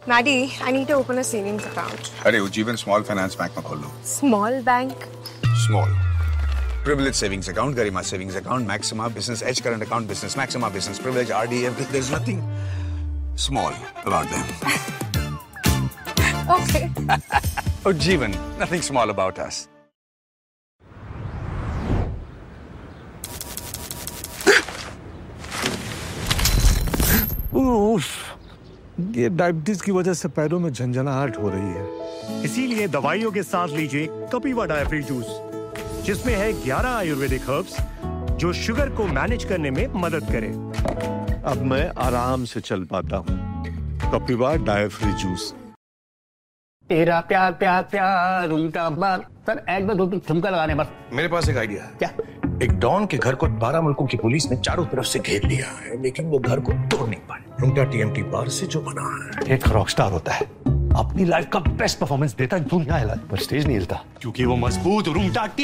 Maddie, I need to open a savings account. अरे Ujjivan small finance bank में खोल लो। Small bank? Small. Privilege savings account, Garima savings account, Maxima business edge current account, business Maxima business privilege, RDF. There's nothing small about them. Okay. Ujjivan, nothing small about us. ये diabetes की वजह से पैरों में झंझनाहट हो रही है। इसीलिए दवाइयों के साथ लीजिए कपिवा डायफ्री जूस, जिसमें है 11 आयुर्वेदिक हर्ब्स जो शुगर को मैनेज करने में मदद करे। अब मैं आराम से चल पाता हूँ। कपिवा डायफ्री जूस। तेरा प्यार प्यार प्यार उल्टा बार। सर एक बार दो ठुमका लगाने बस। मेरे पास एक आइडिया है। क्या? एक डॉन के घर को 12 मुल्कों की पुलिस ने चारों तरफ से घेर लिया है, लेकिन वो घर को तोड़ नहीं पाए। रुंगटा टीएमटी बार से जो बना है, एक रॉकस्टार होता है, अपनी लाइफ का बेस्ट परफॉर्मेंस देता है, दुनिया हिला पर स्टेज नहीं हिलता, क्योंकि वो मजबूत रुंगटा